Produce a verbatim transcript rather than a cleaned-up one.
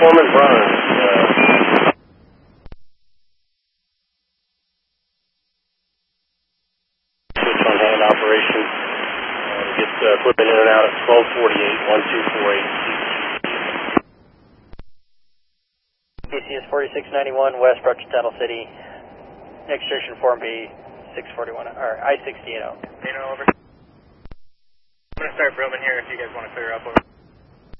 Foreman Burns. Uh, switch on hand operation. Uh, get uh, equipment in and out at twelve forty-eight, one two four eight. B C S forty-six ninety-one, West Roger Tunnel City. Next station Form B, six forty-one, or I sixty-eight oh. Dana, over. I'm going to start filming here if you guys want to clear up over.